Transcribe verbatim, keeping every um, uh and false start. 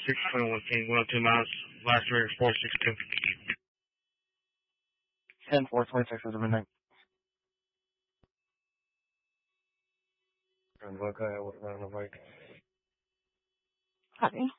six twenty-one King, one oh two miles, last rig four six two. ten four twenty-six is a midnight. And look, I was on the bike. Copy.